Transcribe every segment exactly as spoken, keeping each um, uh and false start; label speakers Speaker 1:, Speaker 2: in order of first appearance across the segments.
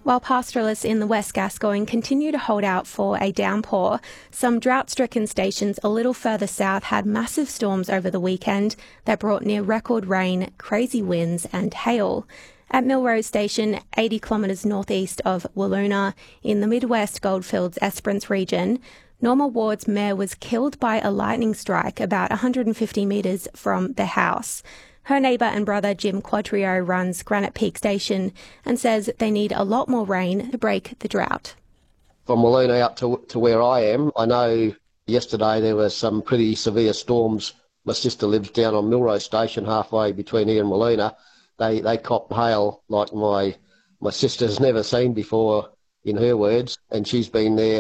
Speaker 1: While pastoralists in the West Gascoyne continue to hold out for a downpour, some drought-stricken stations a little further south had massive storms over the weekend that brought near-record rain, crazy winds and hail. At Millrose Station, eighty kilometres northeast of Wiluna, in the Midwest Goldfields Esperance region, Norma Ward's mare was killed by a lightning strike about one hundred fifty metres from the house. Her neighbour and brother Jim Quadrio runs Granite Peak Station and says they need a lot more rain to break the drought.
Speaker 2: From Wiluna out to, to where I am, I know yesterday there were some pretty severe storms. My sister lives down on Millrose Station, halfway between here and Wiluna. They they copped hail like my my sister's never seen before, in her words, and she's been there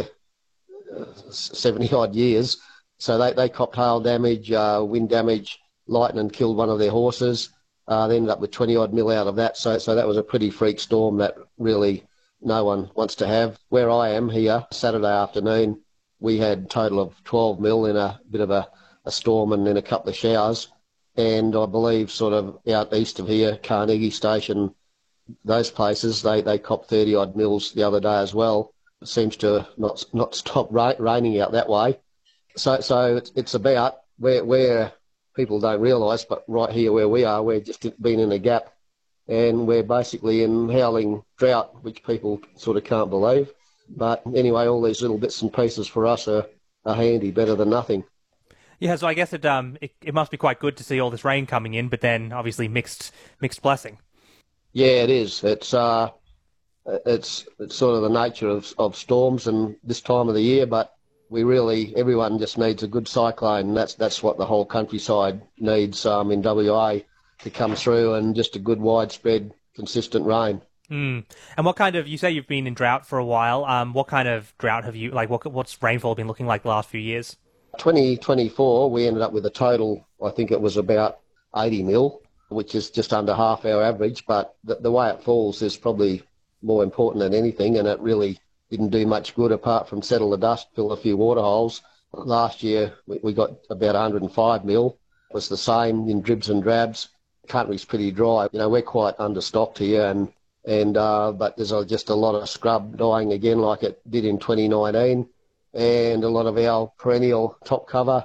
Speaker 2: seventy odd years. So they, they copped hail damage, uh, wind damage. Lightning killed one of their horses. Uh, they ended up with twenty odd mil out of that. So, so that was a pretty freak storm that really no one wants to have. Where I am here, Saturday afternoon, we had a total of twelve mil in a bit of a, a storm and then a couple of showers. And I believe sort of out east of here, Carnegie Station, those places, they, they copped thirty odd mils the other day as well. It seems to not not stop ra- raining out that way. So, so it's, it's about where where. People don't realise, but right here where we are, we're just been in a gap and we're basically in howling drought, which people sort of can't believe. But anyway, all these little bits and pieces for us are, are handy, better than nothing.
Speaker 3: Yeah, so I guess it, um, it it must be quite good to see all this rain coming in, but then obviously mixed mixed blessing.
Speaker 2: Yeah, it is. It's uh, it's it's sort of the nature of of storms and this time of the year, but we really, everyone just needs a good cyclone, and that's that's what the whole countryside needs um, in W A to come through, and just a good widespread, consistent rain.
Speaker 3: Mm. And what kind of, you say you've been in drought for a while, um, what kind of drought have you, like what what's rainfall been looking like the last few years?
Speaker 2: twenty twenty-four, we ended up with a total, I think it was about eighty mil, which is just under half our average, but the, the way it falls is probably more important than anything, and it really didn't do much good apart from settle the dust, fill a few water holes. Last year we, we got about one hundred five mil. It was the same in dribs and drabs. The country's pretty dry. You know, we're quite understocked here, and and uh, but there's a, just a lot of scrub dying again like it did in twenty nineteen, and a lot of our perennial top cover.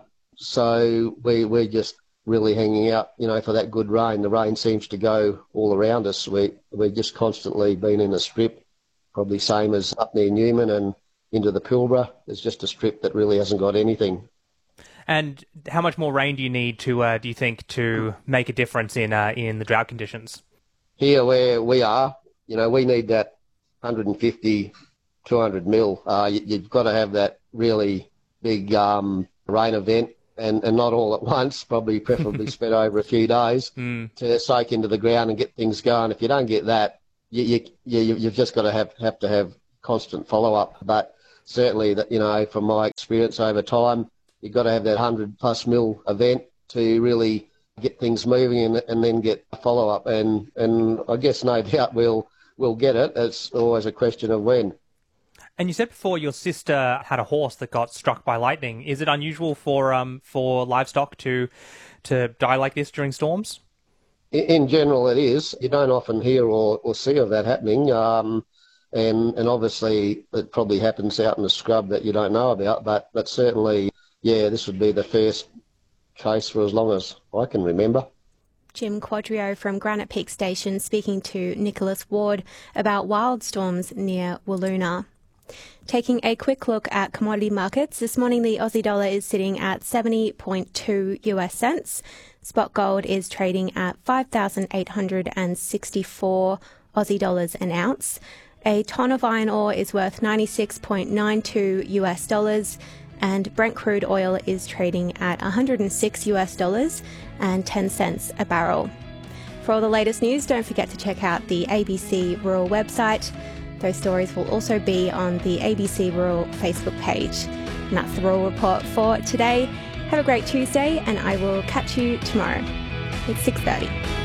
Speaker 2: So we, we're just really hanging out, you know, for that good rain. The rain seems to go all around us. We, we're just constantly been in a strip. Probably same as up near Newman and into the Pilbara. There's just a strip that really hasn't got anything.
Speaker 3: And how much more rain do you need to, uh, do you think, to make a difference in uh, in the drought conditions?
Speaker 2: Here where we are, you know, we need that one hundred fifty, two hundred mil. Uh, you, you've got to have that really big um, rain event, and, and not all at once, probably preferably spread over a few days mm. to soak into the ground and get things going. If you don't get that, You, you, you, you've just got to have, have to have constant follow-up. But certainly, that you know, from my experience over time, you've got to have that one hundred plus mil event to really get things moving and, and then get a follow-up. And, and I guess no doubt we'll, we'll get it. It's always a question of when.
Speaker 3: And you said before your sister had a horse that got struck by lightning. Is it unusual for um for livestock to to die like this during storms?
Speaker 2: In general, it is. You don't often hear or, or see of that happening, um, and and obviously it probably happens out in the scrub that you don't know about. But but certainly, yeah, this would be the first case for as long as I can remember.
Speaker 1: Jim Quadrio from Granite Peak Station speaking to Nicholas Ward about wild storms near Wiluna. Taking a quick look at commodity markets, this morning the Aussie dollar is sitting at seventy point two U S cents. Spot gold is trading at five thousand eight hundred sixty-four Aussie dollars an ounce. A tonne of iron ore is worth ninety-six point nine two U S dollars, and Brent crude oil is trading at one hundred six U S dollars and ten cents a barrel. For all the latest news, don't forget to check out the A B C Rural website. Those stories will also be on the A B C Rural Facebook page. And that's the Rural Report for today. Have a great Tuesday, and I will catch you tomorrow. It's six thirty.